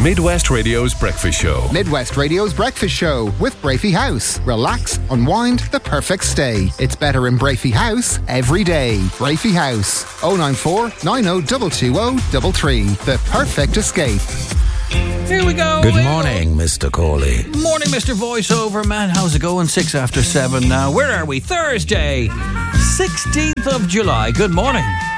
Midwest Radio's Breakfast Show. Midwest Radio's Breakfast Show with Brafey House. Relax, unwind, the perfect stay. It's better in Brafey House every day. Brafey House. 094 90 The perfect escape. Here we go. Good morning, Mr. Corley. Morning, Mr. Voiceover Man. How's it going? 6 after 7 now. Where are we? Thursday, 16th of July. Good morning.